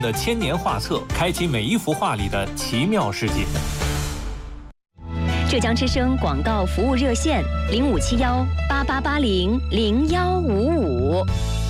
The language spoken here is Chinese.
的千年画册，开启每一幅画里的奇妙世界。 浙江之声广告服务热线：057188800155。